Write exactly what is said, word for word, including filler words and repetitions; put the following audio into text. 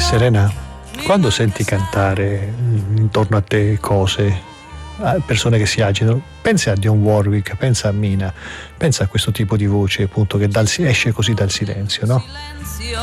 Serena, quando senti cantare intorno a te cose, persone che si agitano, pensa a Dionne Warwick, pensa a Mina, pensa a questo tipo di voce appunto che dal, esce così dal silenzio, no?